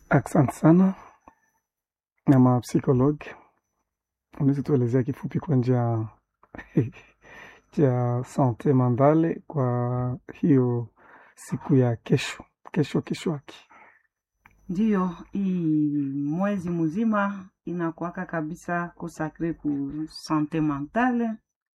Asante sana na mapsikologi, unaweza tuelezea kifupi kwa njia ya sante mandale kwa hiyo siku ya kesho yake? Ndiyo, hii mwezi mzima inakuwaka kabisa kusakre ku sante mentale.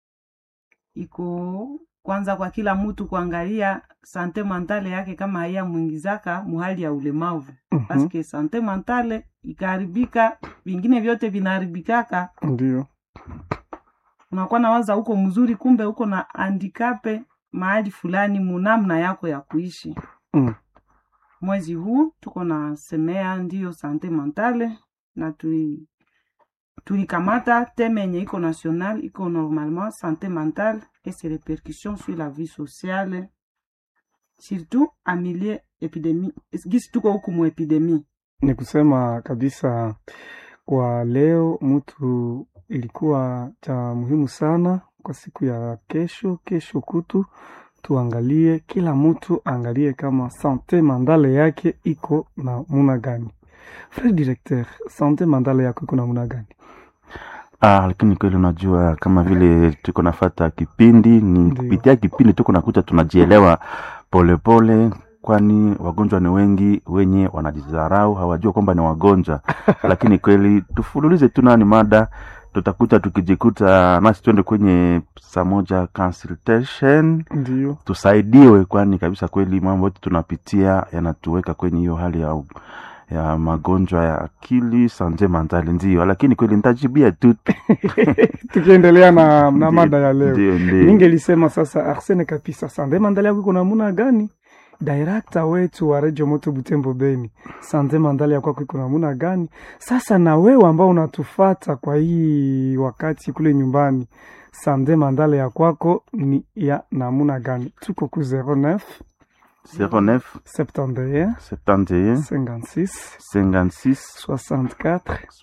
Iko kwanza kwa kila mtu kuangalia sante mentale yake kama haya muingizaka muhali ya ulemavu. Paske sante mentale ikaribika, vingine vyote vinaharibikaka. Ndiyo. Unakuwa na waza uko mzuri, kumbe uko na handikape mahali fulani munamna yako ya kuishi. Mwezi huu tuko na semea ndiyo sante mentale, na tulikamata teme yenye iko national, iko normalement santé mentale et ses répercussions sur la vie sociale, surtout en milieu épidémie. Gisi tuko huku mu epidemie. Ni kusema kabisa kwa leo mtu ilikuwa cha muhimu sana kwa siku ya kesho kutu tuangalie, kila mtu angalie kama sante mandale yake iko na muna gani. Frère directeur, sante mandale yako iko na muna gani? Lakini kweli unajua kama vile tuko nafuata kipindi, ni kupitia kipindi tuko nakuta tunajielewa pole, kwani wagonjwa ni wengi wenye wanajidharau, hawajua kwamba ni wagonjwa. Lakini kweli tufululize tu nani mada, tutakuta tukijikuta nasi twende kwenye saa moja consultation. Ndiyo. Tusaidiwe, kwani kabisa kweli mambo yote tunapitia yanatuweka kwenye hiyo hali ya magonjwa ya akili, sante mentale. Ndiyo, lakini kweli nitajibia tu tukiendelea na mada ya leo. Ndiyo. Ningelisema sasa Arsene Kapisa, sante mentale yako iko na muna gani? Director wetu wa Radio Moto Butembo Beni, sante mentale yako iko na muna gani? Sasa na wewe ambao unatufata kwa hii wakati kule nyumbani, sante mentale ya kwako ni ya namuna gani? Tuko ku 09 09 71 56 64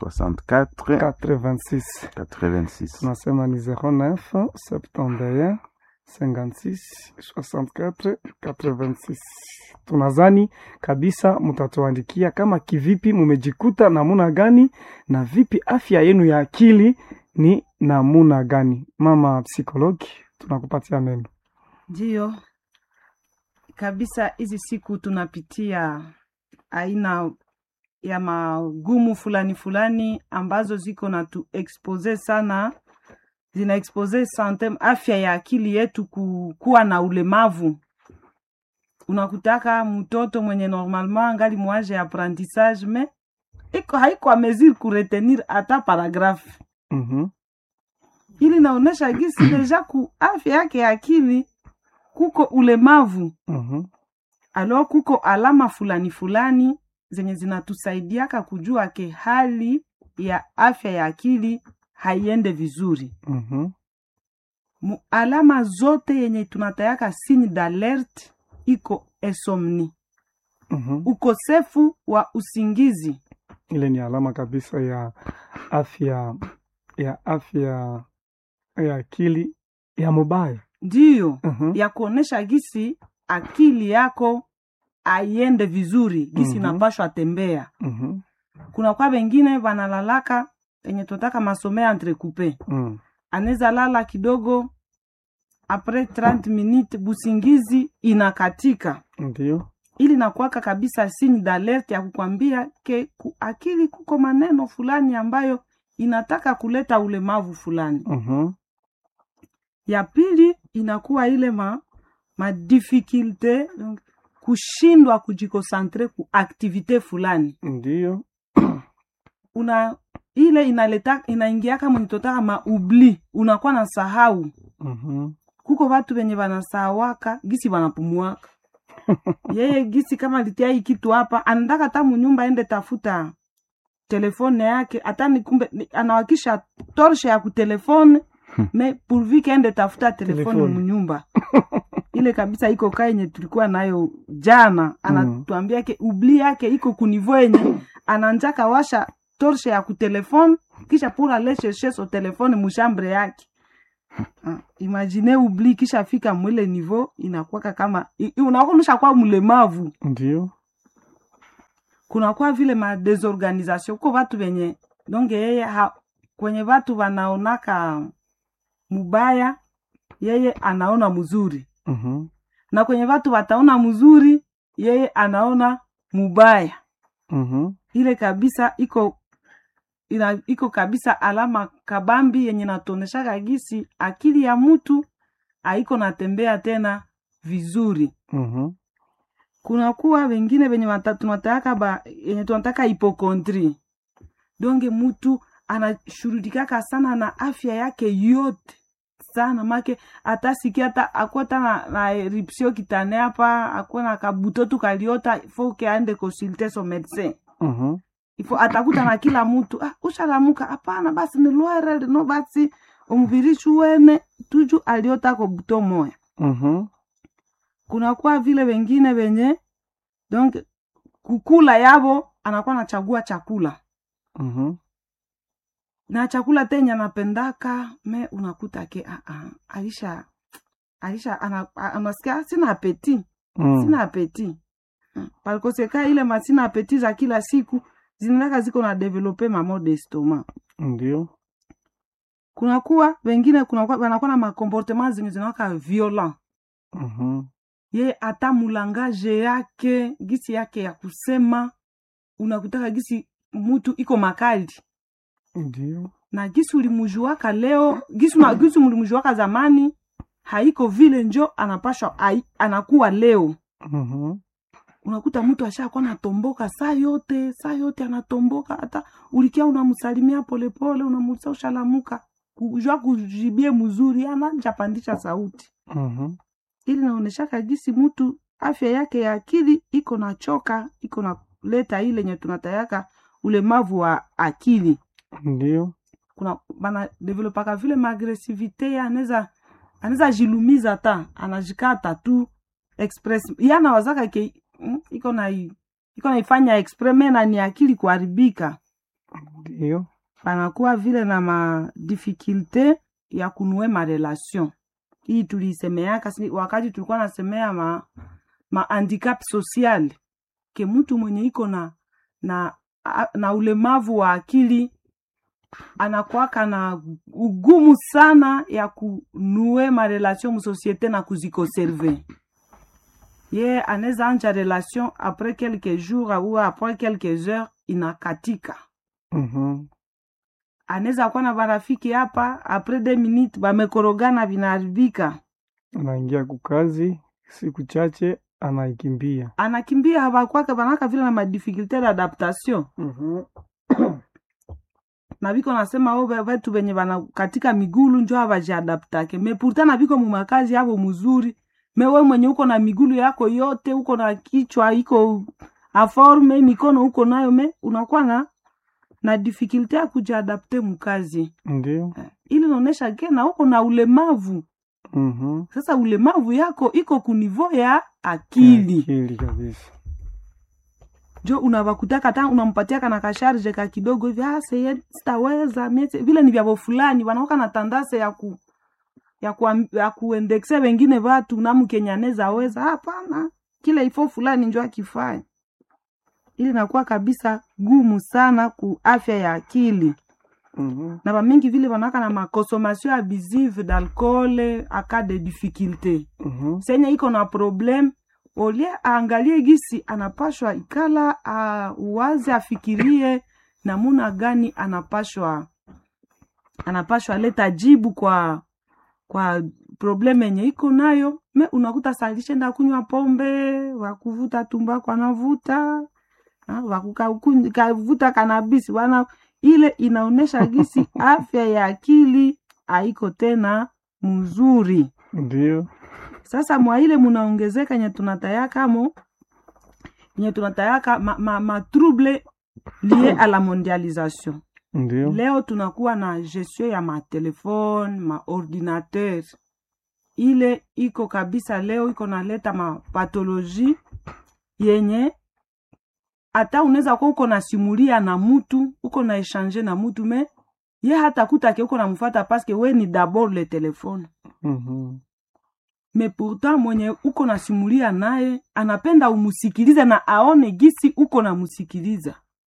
86. Tunasema ni 09 71 56 64 86. Tunazani kabisa mutatuandikia kama kivipi mumejikuta namuna gani na vipi afya yenu ya akili ni namuna gani. Mama psikologi, tunakupatia neno. Ndiyo. Kabisa hizi siku tunapitia aina ya magumu fulani ambazo ziko na tu expose sana, zina expose sante afya ya akili yetu kuwa na ulemavu. Unakutaka mtoto mwenye normalement ngali mwaje ya apprentissage me haiko mesure ku retenir hata paragraphe. Ili naonesha gisi deja ku afya yake ya akili kuko ulemavu. Alo kuko alama fulani zenye zinatusaidiaka kujua ke hali ya afya ya akili haiende vizuri. Alama zote yenye tunatayaka signe d'alerte iko insomnie. Ukosefu wa usingizi. Ile ni alama kabisa ya afya ya akili ya mobile. Ndiyo, ya kuonesha gisi akili yako aiende vizuri, gisi napashwa tembea. Kuna kwa wengine wanalalaka yenye tutaka masomea entrecoupe. Aneza lala kidogo, après 30 minutes busingizi inakatika. Ndiyo. Ili nakuwaka kabisa signe d'alerte ya kukwambia ke akili kuko maneno fulani ambayo inataka kuleta ulemavu fulani. Ya pili inakuwa ile ma difficulté, donc kushindwa kujikosantre ku activité fulani. Ndiyo. Ile inaingiaka mnitotaka maubli, unakuwa na sahau. Kuko watu wenye wanasahawaka gisi wanapumuaka. Yeye gisi kama litia kitu hapa, anataka hata mnyumba ende tafuta telefone yake, hata ni kumbe anawakisha torshe ya kutelefone. Me pourvu ende tafuta telefone mnyumba. Ile kabisa iko kaenye tulikuwa nayo jana, anatuambia ke ubli yake iko kunivo yenye ananjaka washa torshe ya kutelefone kisha pura le chercher so telefone mushambre yake. Imagine ubli kisha fika mwile niveau inakuwa kama unakuwa kwa mlemavu. Ndio. kuna kwa vile ma desorganisation kwa watu wenye donc yeye kwenye watu wanaonaka mubaya yeye anaona mzuri. Na kwenye watu wataona mzuri yeye anaona mubaya. Ile kabisa iko kabisa alama kabambi yenye natonesha kagisi akili ya mtu haiko natembea tena vizuri. Kuna kuwa wengine wenye tunataka hipokondri. Donge mtu anashurudikaka sana na afya yake yote sana make atasikia hata akwata na eruption kitane hapa akona kabutotu kaliota foke aende consulter son médecin. Ifo atakuta na kila mtu ushalamuka hapana basi ni loire no basi umvirishu wene tuju aliota ko buto moya. Kuna kwa vile wengine wenye donc kukula yabo anakuwa anachagua chakula. Na chakula tenya napendaka me unakuta ke Aisha anasikia sina apeti. Sina apeti. Palikoseka ile masina apeti za kila siku zinataka ziko na developer mamo d'estomac. Ndio. Kuna kuwa wengine wanakuwa na makomportement zinaka violent. Ye ata mulangaje yake gisi yake ya kusema unakutaka gisi mtu iko makali. Ndio. Na gisi ulimujuaka leo gisi ulimujuaka zamani haiko vile njo anapashwa anakuwa leo. Unakuta mtu ashakuwa anatomboka saa yote anatomboka hata ulikia unamsalimia polepole unamuuliza ushalamuka kujua kujibie mzuri anajapandisha sauti. Ili naonesha kagisi mtu afya yake ya akili iko na choka, iko na leta ile nye tunatayaka ulemavu wa akili. Ndio. Kuna bana developaka vile maagresivite anaweza jilumiza ta, anajikata tu express. Yana wazaka ke iko na ifanya exprime na ni akili kuharibika. Ndio. Panakuwa vile na ma difficulté ya kunue ma relation. Hii tulisemeaka wakati tulikuwa nasemea ma handicap social ke mtu mwenye iko na ulemavu wa akili anakuwaka na ugumu sana ya kunue ma relation mu societe na kuzikonserve. Ye anaweza anja relation après quelques jours ou après quelques heures inakatika. Anaweza kuwa na barafiki hapa après 2 minutes bamekorogana vinaharibika. Anaingia kukazi siku chache anakimbia. Anakimbia habakwaka banaka vile na difficulté d'adaptation. Na biko nasema watu wenye bana katika migulu njoo hawajiadaptake. Me pourtant na biko mu makazi yabo mzuri. Mewe mwenye uko na migulu yako yote, uko na kichwa iko aforme, mikono uko nayo unakuwa na difficulty ya kujiadapte mkazi. Ndio. Ili naonesha kena uko na ulemavu. Sasa ulemavu yako iko kunivo ya akili. Akili kabisa. Jo unavakutaka hata unampatia kana kasharge ka kidogo hivi sitaweza vile ni vyavo fulani wanaoka na tandase ya kuendexe wengine watu na mkenyaneza weza hapana kile ifo fulani njoo akifanya. Ili nakuwa kabisa gumu sana ku afya ya akili. Na ba mingi vile wanaka na consommation abusive d'alcool aka de difficulté. Senya iko na problem olia angalie gisi anapashwa ikala uwazi afikirie namuna gani anapashwa leta jibu kwa probleme yenye iko nayo. Me unakuta salishe nda kunywa pombe, wakuvuta tumbaku anavuta, wakuvuta kanabisi wana ile inaonesha gisi afya ya akili haiko tena mzuri. Ndio. Sasa mwa ile munaongezeka nye tunatayaka ma trouble lié à la mondialisation. Ndio. Leo tunakuwa na gestion ya ma telefone, ma ordinateur. Ile iko kabisa leo iko naleta ma pathologie yenye ata unaweza kuwa uko na simulia na mtu, uko na échanger na mtu me ye hata kutake uko na mfuata parce que we ni d'abord le téléphone. me pourtant mwenye uko na simulia naye anapenda umusikilize na aone gisi uko na musikiliza.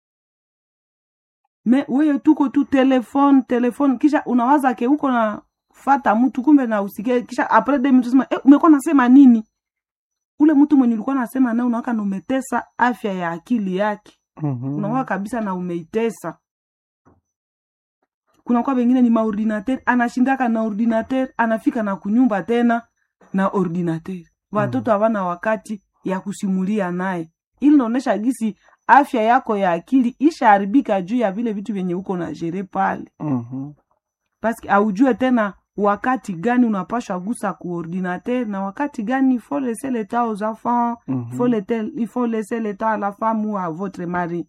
Me wewe tuko tu telefone kisha unawaza ke uko na fata mtu kumbe na usikie kisha après 2 minutes sema umekuwa nasema nini? Ule mtu mwenye ulikuwa nasema naye unawaka na umetesa afya ya akili yake. Unaona kabisa na umeitesa. Kuna kwa wengine ni maordinateur, anashindaka na ordinateur, anafika na kunyumba tena na ordinateur. Watoto hawana wakati ya kusimulia naye. Ili inaonesha gisi afya yako ya akili ishaharibika juu ya vile vitu vyenye uko na jere pale. Paski aujue tena wakati gani unapaswa gusa ku ordinateur na wakati gani il faut laisser le temps aux enfants, il faut laisser le temps à la femme ou à votre mari.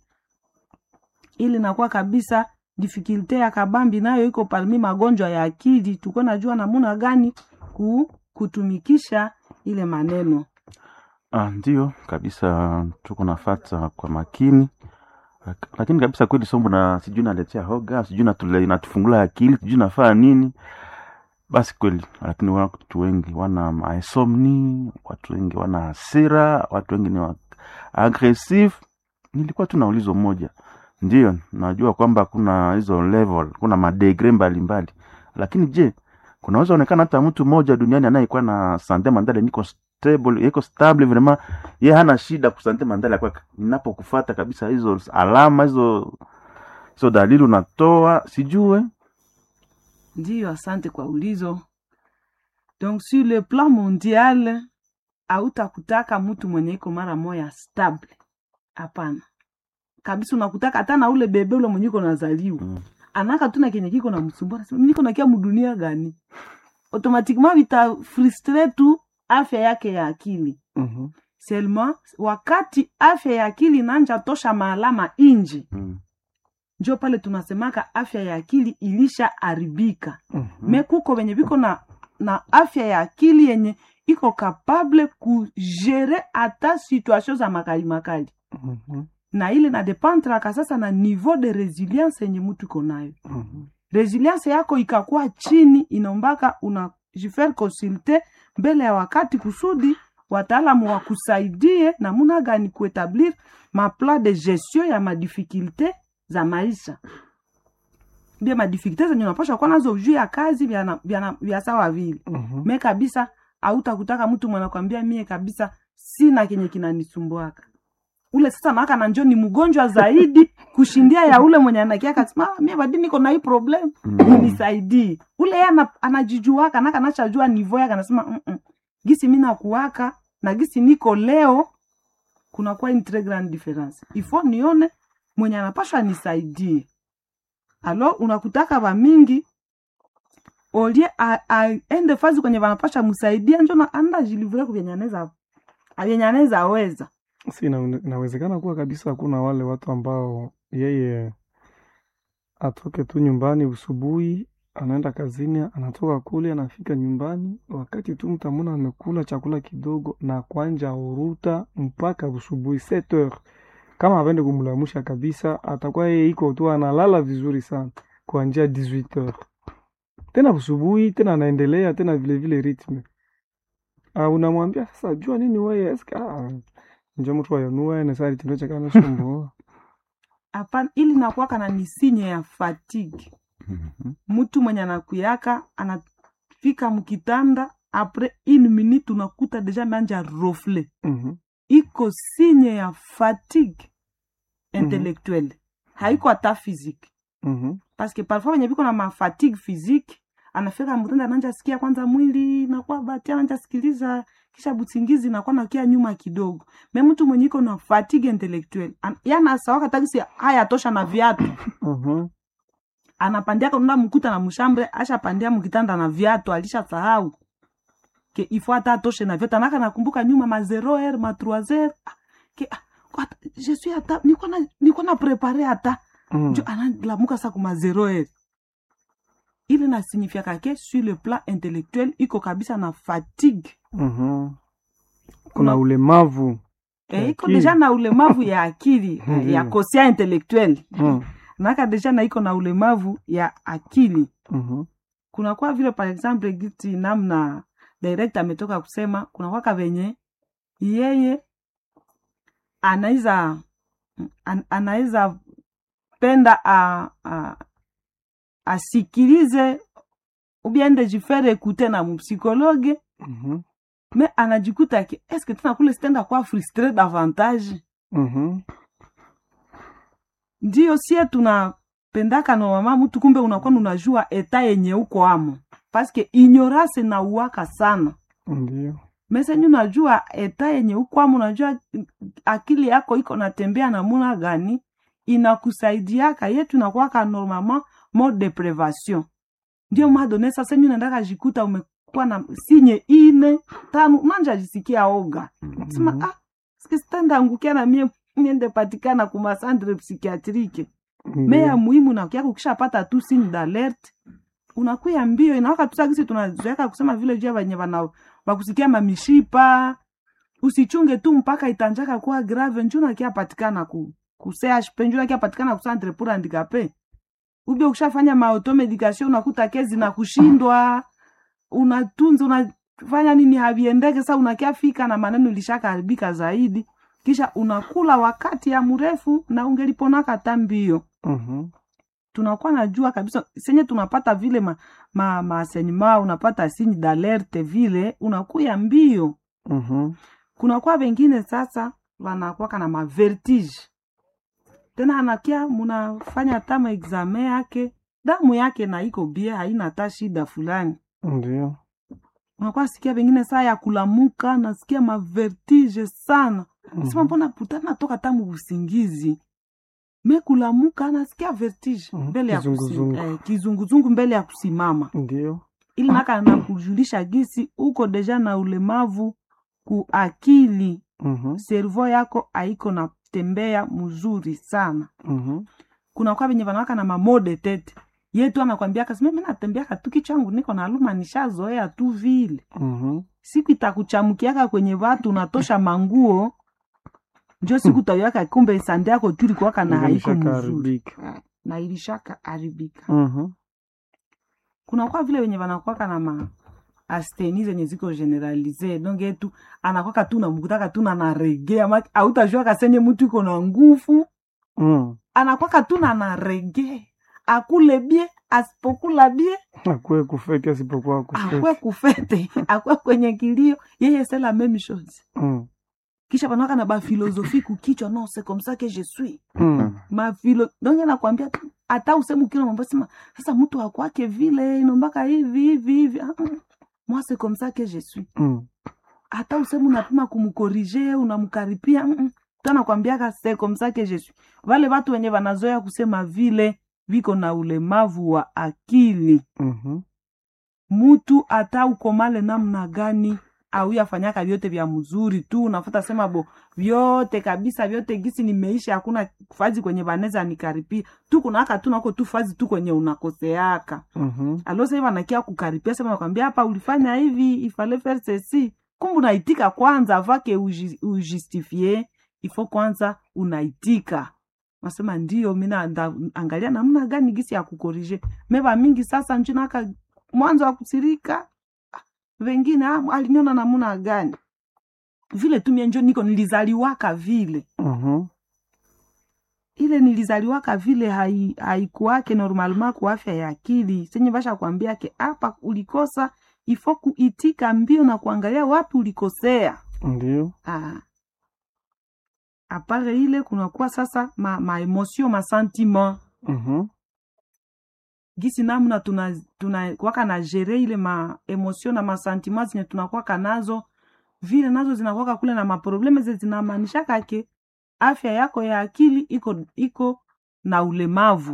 Ili nakuwa kabisa difficulté ya kabambi nayo iko parmi magonjwa ya akili. Tuko najua namuna gani kutumikisha ile maneno. Ndio kabisa tuko nafuata kwa makini. Lakini kabisa kweli somo na sijui naletea hoga, sijui natufungula akili, sijui nafaa nini. Basi kweli, lakini watu wengi wana insomnia, watu wengi wana hasira, watu wengi ni aggressive. Nilikuwa tunaulizo moja. Ndio, najua kwamba kuna hizo level, kuna madegre mbalimbali. Lakini je, kunaweza onekana hata mtu mmoja duniani anayekuwa na sante mentale niko stable vraiment, yeye hana shida kwa sante mentale kwa ninapokufuata kabisa hizo alama hizo dalili unatoa, sijue. Ndio, asante kwa ulizo. Donc sur le plan mondial, hautakutaka mtu mwenye iko mara moja stable. Hapana. Kabisa unakutaka hata na ule bebe ule mwenye iko nazaliwa. Anaka tu na kenye kiko na msumbua. Mimi niko na kia mdunia gani? Automatiquement vita frustre tu afya yake ya akili. Seulement wakati afya ya akili inaanza tosha maalama inji. Njo pale tunasemaka afya ya akili ilisha haribika. Me kuko wenye biko na afya ya akili yenye iko capable kugere hata situation za makali. Na ile na dependre sasa na niveau de resilience yenye mtu konayo. Resilience yako ikakuwa chini, inombaka unajifaire consulter mbele ya wakati kusudi wataalamu wakusaidie na muna gani kuetablir ma plan de gestion ya madifikulte za maisha. Bia madifikulte zenye unapaswa kuwa nazo juu ya kazi vya sawa vile. Me kabisa hautakutaka mtu mwana kwambia mie kabisa sina kenye kinanisumbua. Ule sasa naka na njoo ni mgonjwa zaidi kushindia ya ule mwenye anakia kasema mimi bado niko na hii problem nisaidie. Ule yeye anajijuaka naka anachajua niveau yake anasema gisi mimi nakuwaka na gisi niko leo kuna kwa une très grande différence. Il faut nione mwenye anapaswa nisaidie. Alors unakutaka ba mingi olie ende fazi kwenye wanapaswa msaidia njoo na anda jilivre kwa vyenyaneza weza. Si inawezekana kuwa kabisa kuna wale watu ambao yeye atoke tu nyumbani usubuhi, anaenda kazini, anatoka kule, anafika nyumbani, wakati tu mtamuna amekula chakula kidogo na kwanja uruta mpaka usubuhi 7h. Kama avende kumulamusha kabisa, atakuwa yeye iko tu analala vizuri sana kuanzia 18h. Tena usubuhi, tena anaendelea, tena vile vile ritme. Unamwambia sasa jua nini wewe eska njo mtu wayanua na sari tinocha kana sumbo. Hapana, ili nakuwa kana ni sinye ya fatigue. Mtu mwenye anakuyaka anafika mkitanda après 1 minute unakuta deja manja rofle. Iko sinye ya fatigue intellectuelle. Haiko hata physique. Parce que parfois wenye biko na ma fatigue physique anafika mtanda ananja sikia kwanza mwili na kwa batia ananja sikiliza kisha butingizi na kwa nakia nyuma kidogo. Me mtu mwenye iko na fatigue intellectuelle yana sawa tagisi haya tosha na viatu. Anapandia kwa mkuta na mshambre asha pandia mkitanda na viatu alisha sahau ke ifuata toshe na viatu anaka nakumbuka nyuma ma 0h ma 3h ke je suis ata niko na préparer ata jo analamuka sa kuma 0h. Ile na signifia kake sur le plan intellectuel iko kabisa na fatigue. Kuna ulemavu. Iko deja na ulemavu ya akili ya quotient intellectuel. Naka deja na iko na ulemavu ya akili. Kuna kwa vile par exemple giti namna direct ametoka kusema kuna waka venye yeye anaweza penda asikilize ubiende jifere kute na mpsikologe me anajikuta ke eske tena kule stenda kwa frustre davantage. Ndio sie tunapendaka no mama mtu kumbe unakuwa unajua eta yenye uko amo paske ignorance na uwaka sana. Ndio mese nyu najua eta yenye uko amo, unajua akili yako iko natembea namuna gani, inakusaidiaka yetu nakuwaka normalement mode de prévention. Ndio madone sasa nyu nataka jikuta umekuwa na sinye 4 5 unanja jisikia oga. Sema sikistanda angukia na mie niende patikana kuma centre psychiatrique. Mea muhimu na kiako kishapata tu signe d'alerte unakuya mbio. Inawaka tusagisi tunazoeka kusema vile jua wenye wakusikia mamishipa, usichunge tu mpaka itanjaka kuwa grave njuna kia patikana ku CHP, njuna kia patikana ku centre pour handicapé. Ube ukishafanya automedication unakuta kezi na kushindwa, unatunza unafanya nini haviendeke, sasa unakia fika na maneno ilishaka haribika zaidi, kisha unakula wakati ya mrefu na ungeliponaka tambio. Tunakuwa najua kabisa senye tunapata vile masenima unapata signe d'alerte vile unakuya mbio. Kuna kwa wengine sasa wanakuwa kana mavertige. Tena anakia munafanya tama examen yake, damu yake na iko bia haina hata shida fulani. Ndio. Unakuwa sikia wengine saa ya kulamuka nasikia mavertige sana. Sema mbona putana toka tamu usingizi. Me kulamuka nasikia vertige mbele ya kizunguzungu mbele ya kusimama. Ndio. Ili naka na kujulisha gisi uko deja na ulemavu ku akili. Cerveau yako haiko na tembea mzuri sana. Kuna kwa venye vanawaka na mamode tete. Yetu anakuambia kasi mimi natembea katuki changu niko na aluma nishazoea tu vile. Siku itakuchamukiaka kwenye watu unatosha manguo. Njo siku taweka kumbe sande yako tuli kwa na haiko mzuri. Na ilishaka haribika. Kuna kwa vile wenye wanakuwa na asteni zenye ziko generalize. Donc yetu anakuwa tu na mkutaka tu na reggae, hautajua kasenye mtu iko na nguvu. Anakuwa tu na reggae. Akule bie, asipokula bie. Akwe kufete, asipokuwa kufete. Akwe kufete, akwe kwenye kilio. Yeye c'est la même chose. Kisha panaka na ba philosophie kukichwa, non c'est comme ça que je suis. Donc anakuambia hata useme kile mambo sema sasa mtu hakwake vile inombaka hivi. Moi c'est comme ça que je suis. Hata useme unapima kumkorriger, unamkaripia, tena kwambiaka c'est comme ça que je suis. Wale watu wenye wanazoea kusema vile viko na ulemavu wa akili. Mtu hata ukomale namna gani au yafanyaka vyote vya mzuri tu unafuata sema vyote kabisa vyote gisi nimeisha, hakuna fazi kwenye baneza nikaripia tu, kuna haka tu nako tu fazi tu kwenye unakoseaka. Alo sasa wanakia kukaripia sema nakwambia hapa ulifanya hivi ifale faire ceci, kumbe unaitika kwanza avake ujustifier, ifo kwanza unaitika. Nasema ndio mimi angalia namna gani gisi ya kukorije. Meba mingi sasa njina haka mwanzo wa kusirika wengine aliniona namuna gani vile tu mie njo niko nilizaliwaka vile. Ile nilizaliwaka vile haikuwake normalement kwa afya ya akili. Senye basha kuambia ke hapa ulikosa, ifo kuitika mbio na kuangalia wapi ulikosea. Ndio. Apare ile kuna kuwa sasa ma emotion, ma sentiment. Gisi namna tuna kwaka na jere ile ma emotion na ma sentiments zenye tunakuwa kanazo vile nazo zinakuwa kule na maprobleme zinamaanisha kake afya yako ya akili iko na ulemavu.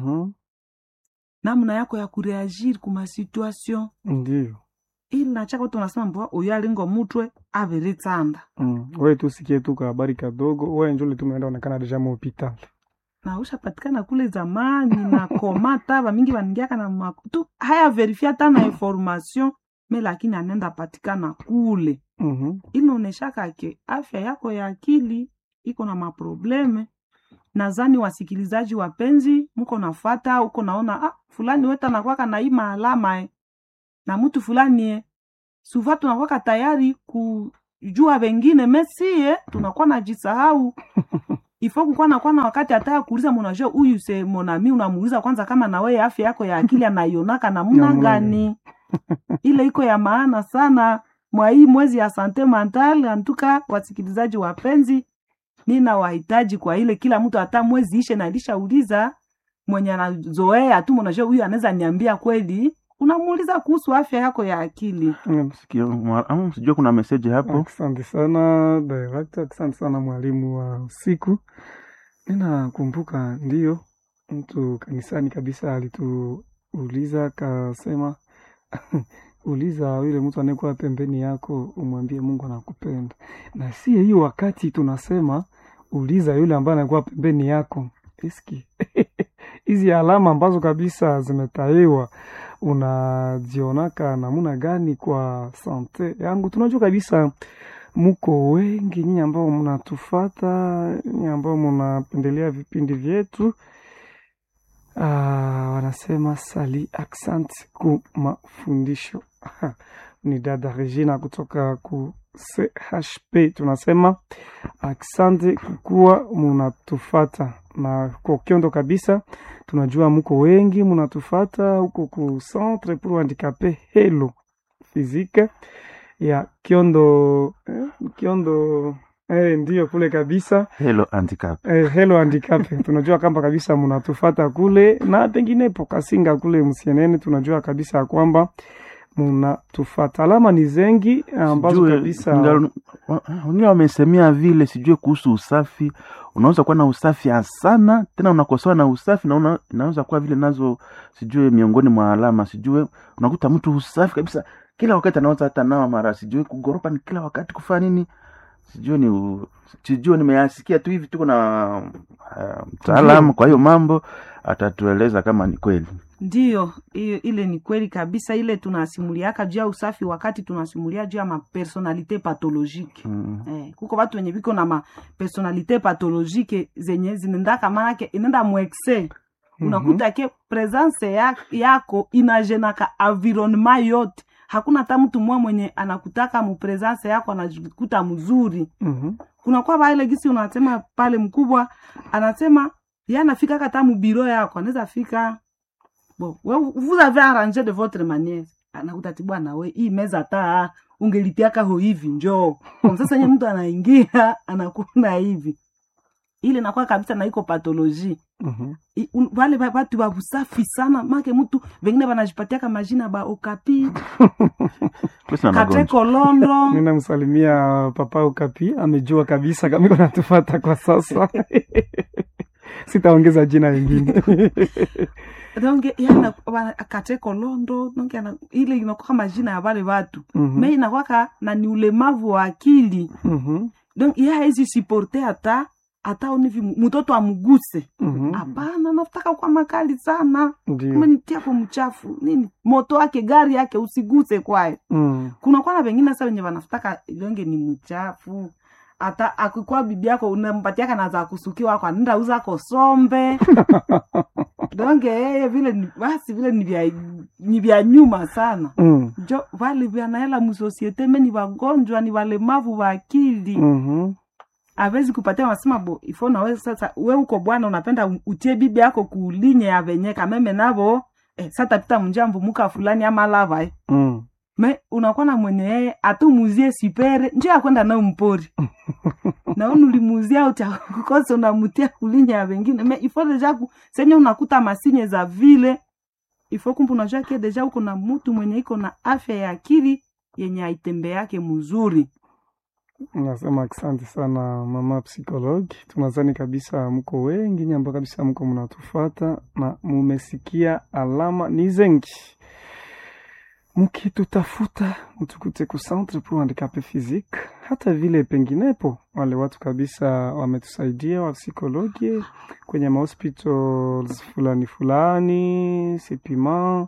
Namna yako ya kureagir kuma situation. Ndio. Ili nachaka tunasema mbwa uyalingo mutwe averitsanda. Wewe tusikie tu habari kadogo, wewe njoo tumeenda onekana deja mu hospital. Na ushapatikana kule zamani na komata ba mingi baningiaka na makutu haya verifia tana information me lakini anenda patikana kule. Inaonesha kake afya yako ya akili iko na maprobleme. Nadhani wasikilizaji wapenzi mko nafuata uko naona fulani weta nakwaka na ima alama na mtu fulani suva tunakuwa tayari kujua wengine mesie tunakuwa najisahau. Ifo kukuwa nakuwa na wakati hata kuuliza mwanajua huyu se monami, unamuuliza kwanza kama na wewe afya yako ya akili anaionaka namna gani. Ile iko ya maana sana mwa hii mwezi ya sante mental. Antuka wasikilizaji wapenzi, nina wahitaji kwa ile kila mtu hata mwezi ishe na ilishauliza mwenye anazoea tu mwanajua huyu anaweza niambia kweli, unamuuliza kuhusu afya yako ya akili. Sijua kuna message hapo. Asante sana director, asante sana mwalimu wa usiku. Ninakumbuka ndio mtu kanisani kabisa alituuliza akasema uliza yule mtu anayekuwa pembeni yako umwambie Mungu anakupenda. Na si hiyo wakati tunasema uliza yule ambaye anakuwa pembeni yako. Eski hizi alama ambazo kabisa zimetaiwa, unajionaka namuna gani kwa sante yangu? Tunajua kabisa muko wengi nyinyi ambao mnatufuata, nyinyi ambao mnapendelea vipindi vyetu. Wanasema sali accent ku mafundisho. Ni dada Regina kutoka ku CHP. Tunasema accent kukuwa mnatufata, na kwa kiondo kabisa tunajua muko wengi mnatufata huko ku Centre pour Handicapé Hello Physique ya Kiondo. Ndio kule kabisa Hello Handicap. Hello Handicap. Tunajua kamba kabisa mnatufata kule na penginepo Kasinga kule Msienene, tunajua kabisa kwamba mnatufata. Alama ni zengi ambazo kabisa wengine wamesemea vile, sijue kuhusu usafi. Unaweza kuwa na usafi sana tena unakosoa na usafi, na inaweza kuwa vile nazo sijue miongoni mwa alama. Sijue unakuta mtu usafi kabisa kila wakati, anaweza hata nawa mara, sijue kugoropa ni kila wakati, kufanya nini sijue nimeyasikia tu hivi. Tuko na mtaalamu kwa hiyo mambo, atatueleza kama ni kweli. Ndio, ile ni kweli kabisa. Ile tunasimuliaka juu ya usafi wakati tunasimulia juu ya mapersonalite patologike. Kuko watu wenye biko na mapersonalite patologike zenye zinendaka manake inenda muexe. Unakuta ke presence yako inajenaka environment yote. Hakuna hata mtu mwenye anakutaka mu presence yako anajikuta mzuri. Kuna kwa baile gisi unasema pale mkubwa anasema yeye anafika hata mu biro yako, anaweza fika bon, vous avez arrangé de votre manière. Anakuta bwana we hii meza hata ungelitiaka ho hivi njoo. Kwa sasa nye mtu anaingia anakuna hivi. Ile inakuwa kabisa na iko pathologie. Wale watu wa usafi sana, make mtu wengine wanajipatia kama majina ba Okapi. Kateko Londro. Ninamsalimia papa Okapi, amejua kabisa kama iko natufuata kwa sasa. Sitaongeza jina lingine. Donc yana Kateko Londro, donc ile inakuwa kama jina ya wale watu. Mimi inakuwa na ni ulemavu wa akili. Donc yeye hizi supporter hata univi mtoto amguse. Hapana, nataka kwa makali sana. Kama nitia kwa mchafu nini moto wake gari yake usiguse kwae. Kuna kwa na wengine sasa wenye wanataka ilonge ni mchafu. Hata akikuwa bibi yako unampatia kana za kusukiwa kwa nenda uza kosombe. Donge vile basi vile ni vya nyuma sana. Jo wale vya naela mu societe meni wagonjwa ni walemavu wa akili. Awezi kupatia wasema bo ifo na wewe sasa wewe uko bwana unapenda utie bibi yako kulinye ya venye kameme nabo sasa pita mjambo muka fulani ama lava me unakuwa na mwenye yeye atumuzie sipere nje ya kwenda nao mpori. Na unulimuzia utakosa unamutia kulinye ya wengine me ifo deja senye unakuta masinye za vile ifo kumbu unajua ke deja uko na mtu mwenye iko na afya ya akili yenye aitembe yake mzuri. Nasema asante sana mama psikologi. Tunazani kabisa mko wengi nyamba kabisa mko mnatufuata na mumesikia alama ni zengi. Mkitutafuta mtukute ku Centre pour Handicapé Physique, hata vile penginepo wale watu kabisa wametusaidia wa psikologi kwenye hospitals fulani Sepima,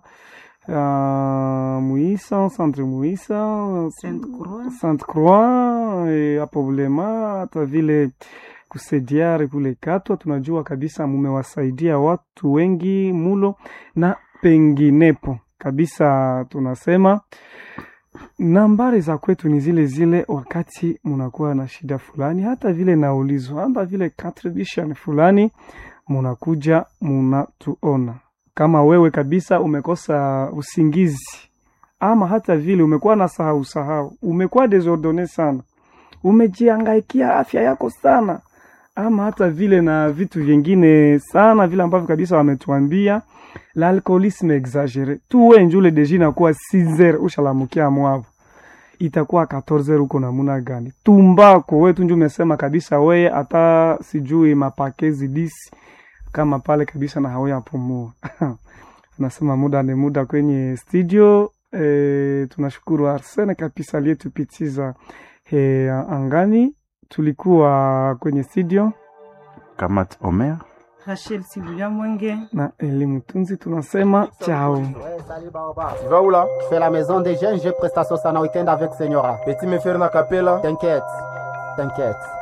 Muisa, Centre Muisa, Sainte Croix, hapo Bulema, hata vile kusaidia kule Katwa. Tunajua kabisa mumewasaidia watu wengi mulo na penginepo kabisa. Tunasema nambari za kwetu ni zile zile wakati munakuwa na shida fulani, hata vile naulizwa, hata vile contribution fulani, munakuja munatuona. Kama wewe kabisa umekosa usingizi, ama hata vile umekuwa na sahau, umekuwa desordonné sana, umejiangaikia afya yako sana, ama hata vile na vitu vingine sana vile ambavyo kabisa wametuambia, l'alcoolisme exagéré, tuwe njule deji na kuwa 6h ushalamukia mwavo, itakuwa 14h uko namuna gani? Tumbako wewe tunju umesema kabisa wewe hata sijui mapakezi 10 kama pale kabisa na hawaya pumua. Nasema muda ni muda kwenye studio. Tunashukuru Arsene kabisa aliyetupitiza angani. Tulikuwa kwenye studio Kamat Omer, Rachel Sibulia Mwenge na Elimu Tunzi. Tunasema ciao. Tu vas où là? Je fais la maison des jeunes, j'ai prestation sana week-end avec Senyora. Petit me faire na capella. T'inquiète.